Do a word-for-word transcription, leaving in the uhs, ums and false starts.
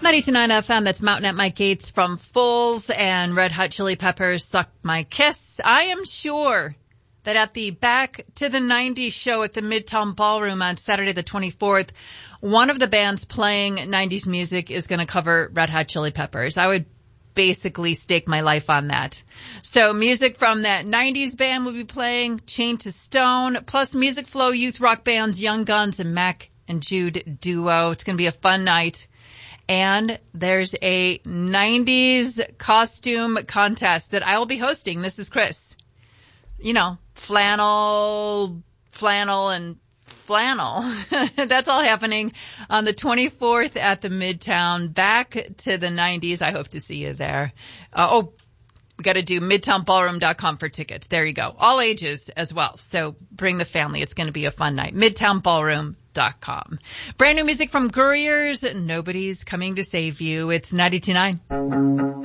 ninety-two point nine F M, that's Mountain at Mike Gates from Foals and Red Hot Chili Peppers, Suck My Kiss. I am sure that at the Back to the nineties show at the Midtown Ballroom on Saturday the twenty-fourth, one of the bands playing nineties music is going to cover Red Hot Chili Peppers. I would basically stake my life on that. So music from that nineties band will be playing, Chained to Stone, plus Music Flow youth rock bands Young Guns and Mac and Jude duo. It's going to be a fun night. And there's a nineties costume contest that I will be hosting. This is Chris. You know, flannel, flannel, and flannel. That's all happening on the twenty-fourth at the Midtown. Back to the nineties. I hope to see you there. Uh, oh, we got to do midtown ballroom dot com for tickets. There you go. All ages as well. So bring the family. It's going to be a fun night. midtown ballroom dot com. Brand new music from Gurriers. Nobody's Coming to Save You. It's ninety-two point nine.